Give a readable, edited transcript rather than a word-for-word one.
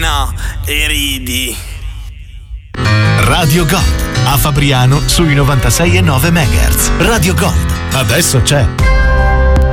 no, e ridi. Radio Gold a Fabriano sui 96,9 MHz. Radio Gold adesso c'è.